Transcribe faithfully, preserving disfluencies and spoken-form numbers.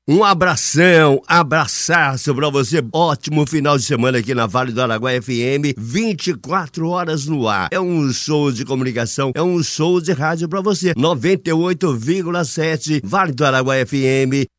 Um abração, abraçaço pra você. Ótimo final de semana aqui na Vale do Araguaia F M, vinte e quatro horas no ar. É um show de comunicação, é um show de rádio pra você. noventa e oito vírgula sete Vale do Araguaia F M,